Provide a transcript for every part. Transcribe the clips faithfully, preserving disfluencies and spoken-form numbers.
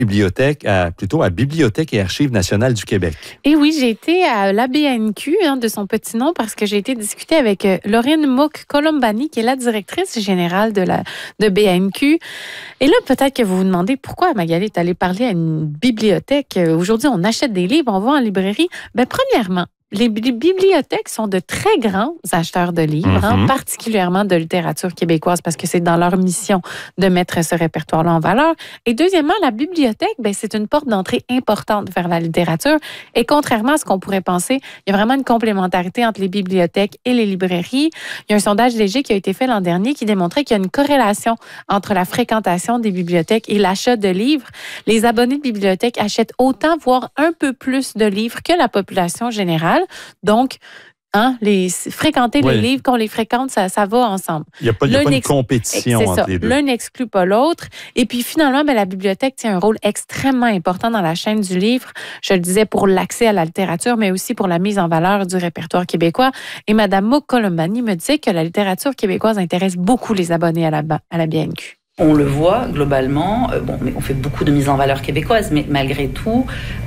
bibliothèque, à, plutôt à Bibliothèque et Archives nationales du Québec. Et oui, j'ai été à l'A B N Q, hein, de son petit nom, parce que j'ai été discuter avec euh, Laurine Mouk-Colombani, qui est la directrice générale de la de B N Q. Et là, peut-être que vous vous demandez pourquoi Magali est allée parler à une bibliothèque. Aujourd'hui, on achète des livres, on va en librairie. Ben, premièrement, les bibliothèques sont de très grands acheteurs de livres, mm-hmm. hein, particulièrement de littérature québécoise, parce que c'est dans leur mission de mettre ce répertoire-là en valeur. Et deuxièmement, la bibliothèque, ben, c'est une porte d'entrée importante vers la littérature. Et contrairement à ce qu'on pourrait penser, il y a vraiment une complémentarité entre les bibliothèques et les librairies. Il y a un sondage léger qui a été fait l'an dernier qui démontrait qu'il y a une corrélation entre la fréquentation des bibliothèques et l'achat de livres. Les abonnés de bibliothèques achètent autant, voire un peu plus de livres que la population générale. Donc, hein, les, fréquenter oui. les livres qu'on les fréquente, ça, ça va ensemble. Il n'y a pas, il y a pas une compétition entre ça. les deux. L'un n'exclut pas l'autre. Et puis finalement, ben, la bibliothèque tient un rôle extrêmement important dans la chaîne du livre. Je le disais, pour l'accès à la littérature, mais aussi pour la mise en valeur du répertoire québécois. Et Mme Mouk-Colombani me disait que la littérature québécoise intéresse beaucoup les abonnés à la, à la B N Q. On le voit globalement, euh, bon, mais on fait beaucoup de mise en valeur québécoise, mais malgré tout,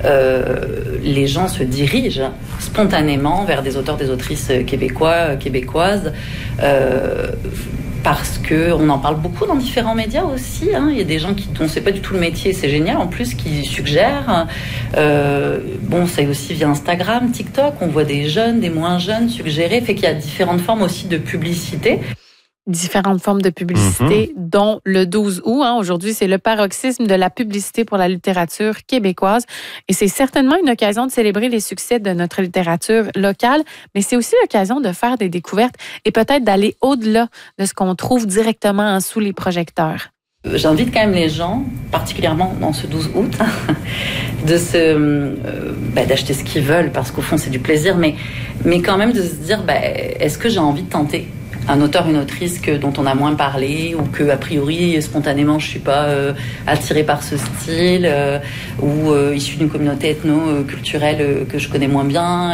euh, les gens se dirigent spontanément vers des auteurs, des autrices québécois, québécoises, euh, parce que on en parle beaucoup dans différents médias aussi. Hein. Il y a des gens qui dont c'est pas du tout le métier, c'est génial en plus, qui suggèrent. Euh, bon, c'est aussi via Instagram, TikTok, on voit des jeunes, des moins jeunes suggérer, fait qu'il y a différentes formes aussi de publicité. Différentes formes de publicité, mm-hmm. dont le douze août. Hein, aujourd'hui, c'est le paroxysme de la publicité pour la littérature québécoise. Et c'est certainement une occasion de célébrer les succès de notre littérature locale, mais c'est aussi l'occasion de faire des découvertes et peut-être d'aller au-delà de ce qu'on trouve directement en sous les projecteurs. J'invite quand même les gens, particulièrement dans ce douze août, de se, euh, bah, d'acheter ce qu'ils veulent, parce qu'au fond, c'est du plaisir, mais, mais quand même de se dire, bah, est-ce que j'ai envie de tenter un auteur, une autrice que, dont on a moins parlé, ou que, a priori, spontanément, je ne suis pas euh, attirée par ce style, euh, ou euh, issue d'une communauté ethno-culturelle euh, que je connais moins bien.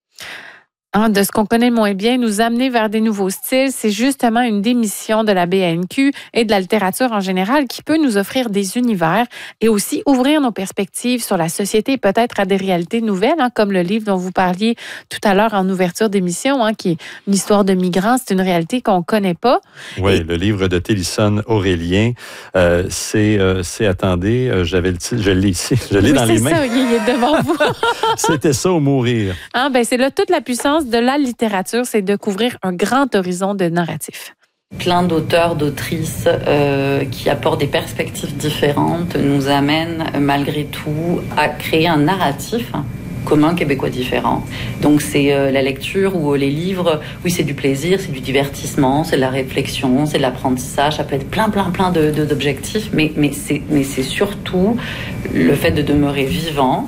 Hein, de ce qu'on connaît moins bien, nous amener vers des nouveaux styles, c'est justement une des missions de la B N Q et de la littérature en général qui peut nous offrir des univers et aussi ouvrir nos perspectives sur la société et peut-être à des réalités nouvelles, hein, comme le livre dont vous parliez tout à l'heure en ouverture d'émission, hein, qui est une histoire de migrants. C'est une réalité qu'on ne connaît pas. Oui, et... le livre de Télisson Aurélien, euh, c'est, euh, c'est, attendez, euh, j'avais le titre, je l'ai ici, je l'ai oui, dans les mains. C'est ça, il est devant vous. C'était ça ou mourir. Ah, ben, c'est là toute la puissance de la littérature, c'est de couvrir un grand horizon de narratifs. Plein d'auteurs, d'autrices euh, qui apportent des perspectives différentes nous amènent malgré tout à créer un narratif commun québécois différent. Donc c'est euh, la lecture ou les livres, oui c'est du plaisir, c'est du divertissement, c'est de la réflexion, c'est de l'apprentissage, ça peut être plein plein plein de, de, d'objectifs, mais, mais, c'est, mais c'est surtout le fait de demeurer vivant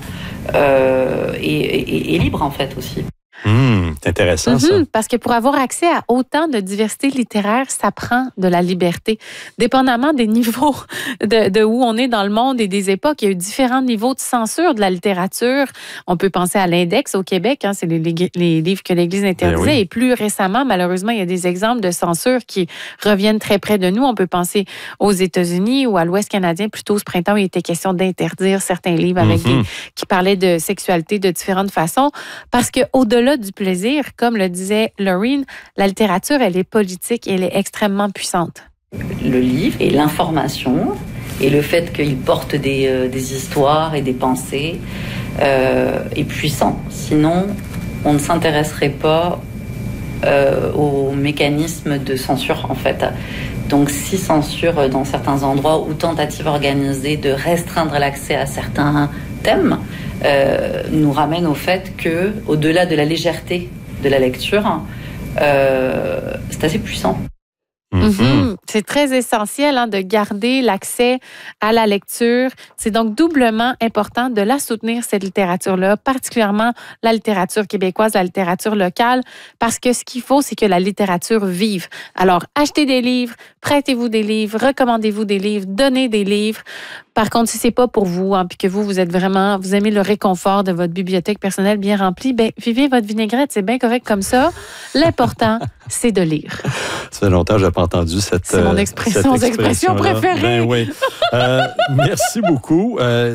euh, et, et, et libre en fait aussi. Mmh, c'est intéressant, mm-hmm, ça. Parce que pour avoir accès à autant de diversité littéraire, ça prend de la liberté. Dépendamment des niveaux de, de où on est dans le monde et des époques, il y a eu différents niveaux de censure de la littérature. On peut penser à l'index au Québec, hein, c'est les, les, les livres que l'Église interdisait. Ben oui. Et plus récemment, malheureusement, il y a des exemples de censure qui reviennent très près de nous. On peut penser aux États-Unis ou à l'Ouest canadien. Plus tôt ce printemps, il était question d'interdire certains livres avec mm-hmm. des, qui parlaient de sexualité de différentes façons. Parce qu'au-delà du plaisir, comme le disait Laurine, la littérature, elle est politique et elle est extrêmement puissante. Le livre et l'information et le fait qu'il porte des, euh, des histoires et des pensées euh, est puissant. Sinon, on ne s'intéresserait pas euh, aux mécanismes de censure, en fait. Donc, si censure dans certains endroits ou tentative organisée de restreindre l'accès à certains thèmes, Euh, nous ramène au fait que, au-delà de la légèreté de la lecture, euh, c'est assez puissant. Mm-hmm. C'est très essentiel hein, de garder l'accès à la lecture. C'est donc doublement important de la soutenir, cette littérature-là, particulièrement la littérature québécoise, la littérature locale, parce que ce qu'il faut, c'est que la littérature vive. Alors, achetez des livres, prêtez-vous des livres, recommandez-vous des livres, donnez des livres. Par contre, si c'est pas pour vous, hein, puis que vous, vous êtes vraiment, vous aimez le réconfort de votre bibliothèque personnelle bien remplie, ben vivez votre vinaigrette, c'est bien correct comme ça. L'important, c'est de lire. Ça fait longtemps que j'ai pas entendu cette. C'est mon expression, cette expression préférée. Ben oui. Euh, merci beaucoup. Euh,